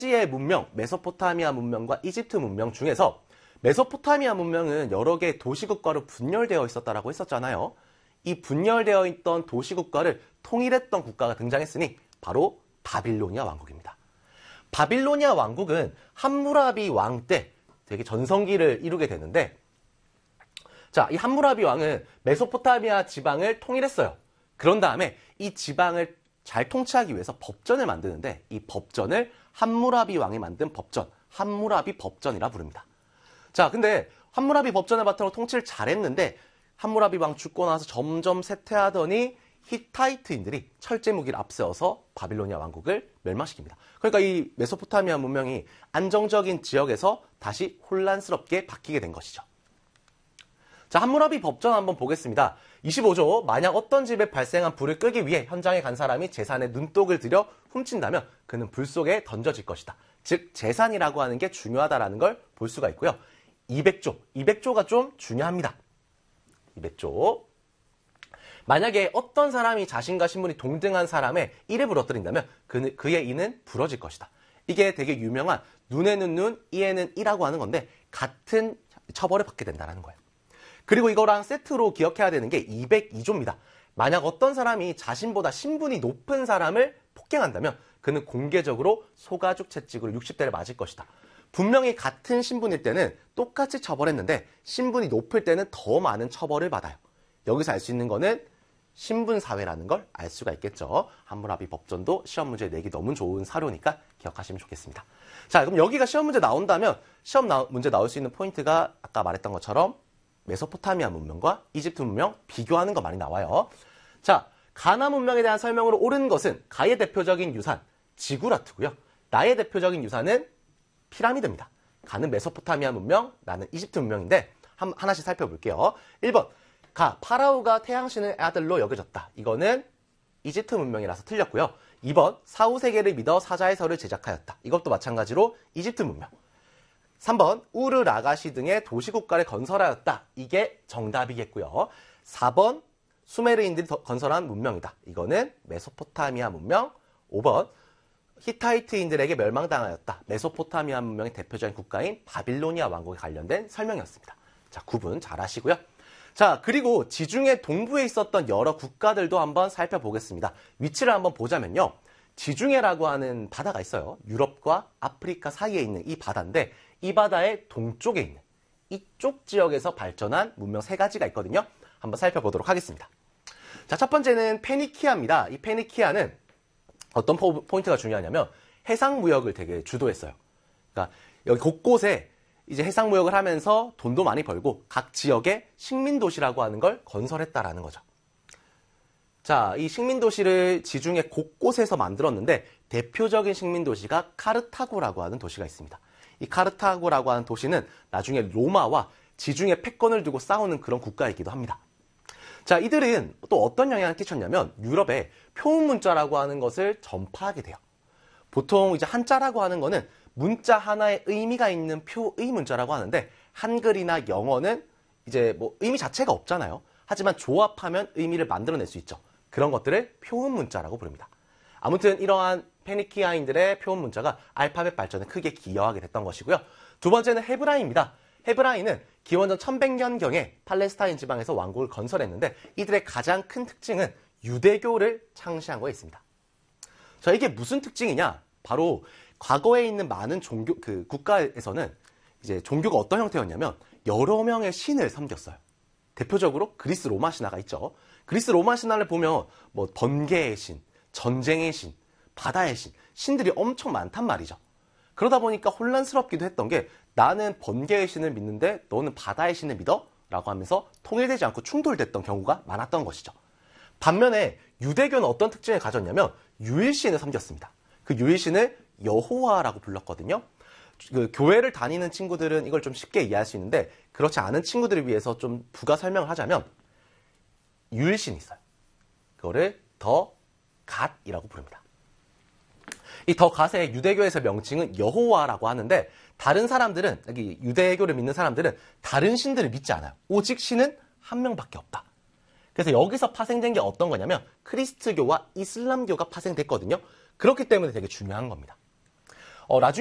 당시의 문명, 메소포타미아 문명과 이집트 문명 중에서 메소포타미아 문명은 여러 개의 도시국가로 분열되어 있었다라고 했었잖아요. 이 분열되어 있던 도시국가를 통일했던 국가가 등장했으니 바로 바빌로니아 왕국입니다. 바빌로니아 왕국은 함무라비 왕 때 되게 전성기를 이루게 되는데, 자, 이 함무라비 왕은 메소포타미아 지방을 통일했어요. 그런 다음에 이 지방을 잘 통치하기 위해서 법전을 만드는데, 이 법전을 함무라비 왕이 만든 법전, 함무라비 법전이라 부릅니다. 자, 근데 함무라비 법전을 바탕으로 통치를 잘했는데 함무라비 왕 죽고 나서 점점 쇠퇴하더니 히타이트인들이 철제 무기를 앞세워서 바빌로니아 왕국을 멸망시킵니다. 그러니까 이 메소포타미아 문명이 안정적인 지역에서 다시 혼란스럽게 바뀌게 된 것이죠. 자, 함무라비 법전 한번 보겠습니다. 25조, 만약 어떤 집에 발생한 불을 끄기 위해 현장에 간 사람이 재산에 눈독을 들여 훔친다면 그는 불 속에 던져질 것이다. 즉 재산이라고 하는 게 중요하다라는 걸 볼 수가 있고요. 200조, 200조가 좀 중요합니다. 200조. 만약에 어떤 사람이 자신과 신분이 동등한 사람의 이를 부러뜨린다면 그의 이는 부러질 것이다. 이게 되게 유명한 눈에는 눈, 이에는 이라고 하는 건데 같은 처벌을 받게 된다는 거예요. 그리고 이거랑 세트로 기억해야 되는 게 202조입니다. 만약 어떤 사람이 자신보다 신분이 높은 사람을 폭행한다면 그는 공개적으로 소가죽 채찍으로 60대를 맞을 것이다. 분명히 같은 신분일 때는 똑같이 처벌했는데 신분이 높을 때는 더 많은 처벌을 받아요. 여기서 알 수 있는 거는 신분사회라는 걸 알 수가 있겠죠. 함무라비 법전도 시험 문제 내기 너무 좋은 사료니까 기억하시면 좋겠습니다. 자, 그럼 여기가 시험 문제 나온다면 문제 나올 수 있는 포인트가 아까 말했던 것처럼 메소포타미아 문명과 이집트 문명 비교하는 거 많이 나와요. 자, 가나 문명에 대한 설명으로 옳은 것은 가의 대표적인 유산, 지구라트고요. 나의 대표적인 유산은 피라미드입니다. 가는 메소포타미아 문명, 나는 이집트 문명인데 하나씩 살펴볼게요. 1번, 파라오가 태양신의 아들로 여겨졌다. 이거는 이집트 문명이라서 틀렸고요. 2번, 사후세계를 믿어 사자의 설을 제작하였다. 이것도 마찬가지로 이집트 문명. 3번, 우르 라가시 등의 도시국가를 건설하였다. 이게 정답이겠고요. 4번, 수메르인들이 건설한 문명이다. 이거는 메소포타미아 문명. 5번, 히타이트인들에게 멸망당하였다. 메소포타미아 문명의 대표적인 국가인 바빌로니아 왕국에 관련된 설명이었습니다. 자, 구분 잘 하시고요. 자, 그리고 지중해 동부에 있었던 여러 국가들도 한번 살펴보겠습니다. 위치를 한번 보자면요. 지중해라고 하는 바다가 있어요. 유럽과 아프리카 사이에 있는 이 바다인데 이 바다의 동쪽에 있는 이쪽 지역에서 발전한 문명 3가지가 있거든요. 한번 살펴보도록 하겠습니다. 자, 첫 번째는 페니키아입니다. 이 페니키아는 어떤 포인트가 중요하냐면 해상무역을 되게 주도했어요. 그러니까 여기 곳곳에 이제 해상무역을 하면서 돈도 많이 벌고 각 지역에 식민도시라고 하는 걸 건설했다라는 거죠. 자, 이 식민도시를 지중해 곳곳에서 만들었는데 대표적인 식민도시가 카르타고라고 하는 도시가 있습니다. 이 카르타고라고 하는 도시는 나중에 로마와 지중해 패권을 두고 싸우는 그런 국가이기도 합니다. 자, 이들은 또 어떤 영향을 끼쳤냐면 유럽에 표문문자라고 하는 것을 전파하게 돼요. 보통 이제 한자라고 하는 거는 문자 하나에 의미가 있는 표의 문자라고 하는데 한글이나 영어는 이제 뭐 의미 자체가 없잖아요. 하지만 조합하면 의미를 만들어낼 수 있죠. 그런 것들을 표문문자라고 부릅니다. 아무튼 이러한 페니키아인들의 표문문자가 알파벳 발전에 크게 기여하게 됐던 것이고요. 두 번째는 헤브라이입니다. 헤브라이는 기원전 1100년경에 팔레스타인 지방에서 왕국을 건설했는데 이들의 가장 큰 특징은 유대교를 창시한 거에 있습니다. 자, 이게 무슨 특징이냐? 바로 과거에 있는 많은 국가에서는 이제 종교가 어떤 형태였냐면 여러 명의 신을 섬겼어요. 대표적으로 그리스 로마 신화가 있죠. 그리스 로마 신화를 보면 뭐 번개의 신, 전쟁의 신, 바다의 신, 신들이 엄청 많단 말이죠. 그러다 보니까 혼란스럽기도 했던 게 나는 번개의 신을 믿는데 너는 바다의 신을 믿어? 라고 하면서 통일되지 않고 충돌됐던 경우가 많았던 것이죠. 반면에 유대교는 어떤 특징을 가졌냐면 유일신을 섬겼습니다. 그 유일신을 여호와라고 불렀거든요. 그 교회를 다니는 친구들은 이걸 좀 쉽게 이해할 수 있는데 그렇지 않은 친구들을 위해서 좀 부가 설명을 하자면 유일신이 있어요. 그거를 더 갓이라고 부릅니다. 이 더 갓의 유대교에서 명칭은 여호와라고 하는데 다른 사람들은, 여기 유대교를 믿는 사람들은 다른 신들을 믿지 않아요. 오직 신은 한 명밖에 없다. 그래서 여기서 파생된 게 어떤 거냐면 크리스트교와 이슬람교가 파생됐거든요. 그렇기 때문에 되게 중요한 겁니다. 나중에